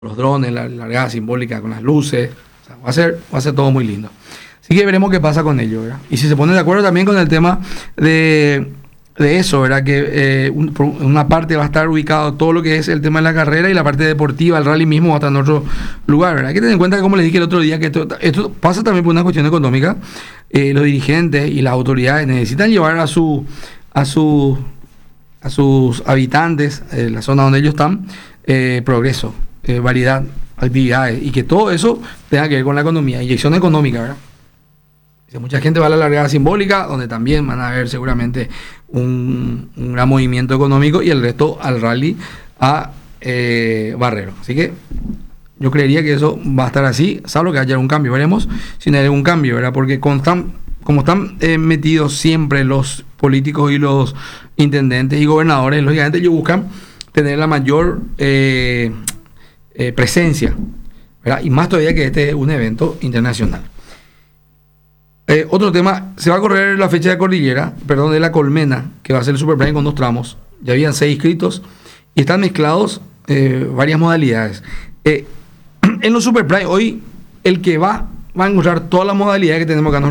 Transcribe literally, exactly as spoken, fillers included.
los drones, la la largada simbólica con las luces. O sea, va a ser, va a ser todo muy lindo. Así que veremos qué pasa con ello, ¿verdad? Y si se ponen de acuerdo también con el tema de, de eso, ¿verdad? Que eh, un, por una parte va a estar ubicado todo lo que es el tema de la carrera y la parte deportiva, el rally mismo va a estar en otro lugar, ¿verdad? Hay que tener en cuenta que, como les dije el otro día, que esto, esto pasa también por una cuestión económica. Eh, los dirigentes y las autoridades necesitan llevar a su a su a sus habitantes, eh, la zona donde ellos están, eh, progreso, eh, variedad, actividades, y que todo eso tenga que ver con la economía, inyección económica, ¿verdad? Mucha gente va a la largada simbólica, donde también van a ver seguramente un, un gran movimiento económico, y el resto al rally a eh, Barrero. Así que yo creería que eso va a estar así, salvo que haya algún cambio. Veremos si no hay algún cambio, ¿verdad? Porque con tan, como están eh, metidos siempre los políticos y los intendentes y gobernadores, lógicamente ellos buscan tener la mayor eh, eh, presencia, ¿verdad? Y más todavía que este es un evento internacional. Eh, otro tema, se va a correr la fecha de Cordillera, perdón, de la Colmena, que va a ser el Super Prime con dos tramos. Ya habían seis inscritos y están mezclados eh, varias modalidades. Eh, en los Super Prime, hoy el que va, va a encontrar todas las modalidades que tenemos acá.